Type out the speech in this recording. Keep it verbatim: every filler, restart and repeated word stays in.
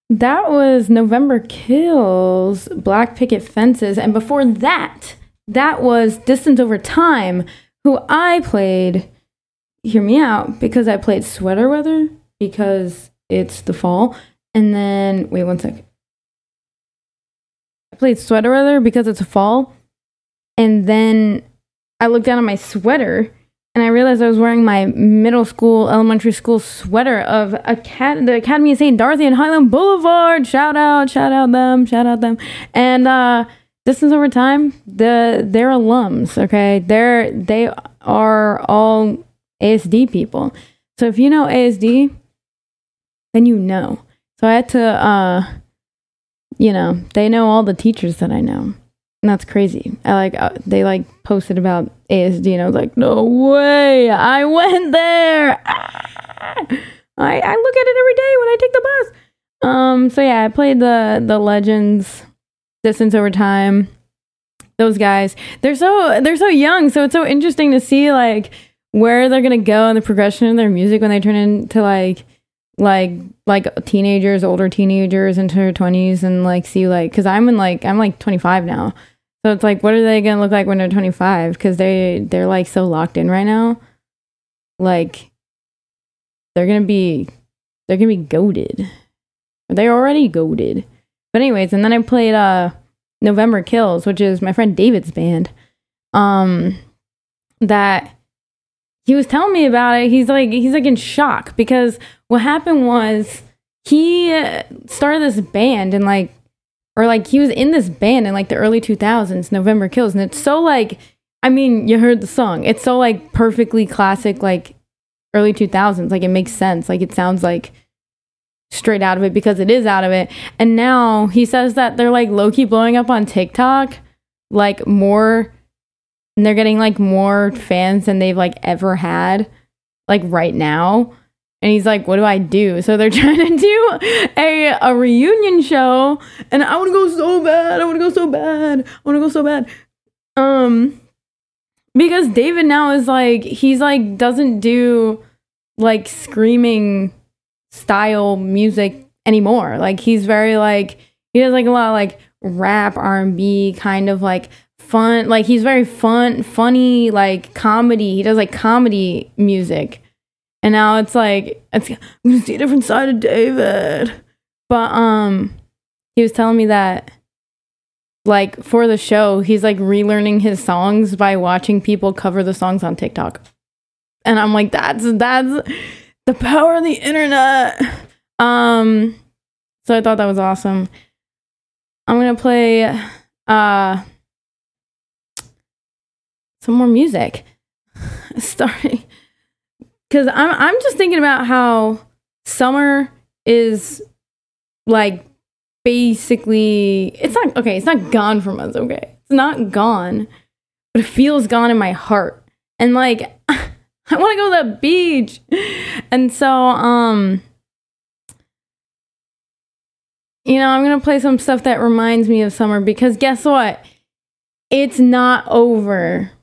That was November Kills, Black Picket Fences, and before that, that was Distance Over Time, who I played, hear me out, because I played Sweater Weather, because it's the fall, and then, wait one second. I played Sweater Weather because it's a fall, and then I looked down at my sweater, and I realized I was wearing my middle school, elementary school sweater of Acad- the Academy of Saint Dorothy and Highland Boulevard. Shout out, shout out them, shout out them. And uh, Distance Over Time, the they're alums, okay? They're they are all A S D people. So if you know A S D, then you know. So I had to, uh, you know, they know all the teachers that I know. And that's crazy. I like uh, they like posted about A S D, and I was like, no way, I went there. Ah! I I look at it every day when I take the bus. Um. So yeah, I played the the Legends, Distance Over Time. Those guys, they're so they're so young, so it's so interesting to see like where they're gonna go in the progression of their music when they turn into like like like teenagers, older teenagers into their twenties, and like see like because I'm in like I'm like twenty-five now. So it's like, what are they going to look like when they're twenty-five? Because they, they're, like, so locked in right now. Like, they're going to be, they're going to be goated. They're already goated. But anyways, and then I played uh, November Kills, which is my friend David's band. Um, that, he was telling me about it. He's, like, he's, like, in shock. Because what happened was, he started this band and, like, or like he was in this band in like the early two thousands, November Kills, and it's so like, I mean, you heard the song. It's so like perfectly classic, like early two thousands. Like it makes sense. Like it sounds like straight out of it because it is out of it. And now he says that they're like low key blowing up on TikTok, like more, and they're getting like more fans than they've like ever had, like right now. And he's like, what do I do? So they're trying to do a, a reunion show. And I want to go so bad. I want to go so bad. I want to go so bad. Um, because David now is like, he's like, doesn't do like screaming style music anymore. Like he's very like, he does like a lot of like rap, R and B kind of like fun. Like he's very fun, funny, like comedy. He does like comedy music. And now it's like, it's, I'm going to see a different side of David. But um, he was telling me that, like, for the show, he's, like, relearning his songs by watching people cover the songs on TikTok. And I'm like, that's, that's the power of the internet. Um, so I thought that was awesome. I'm going to play uh, some more music. Starting... Because I'm I'm just thinking about how summer is, like, basically... It's not... Okay, it's not gone from us, okay? It's not gone. But it feels gone in my heart. And, like, I want to go to the beach. And so, um... you know, I'm going to play some stuff that reminds me of summer. Because guess what? It's not over.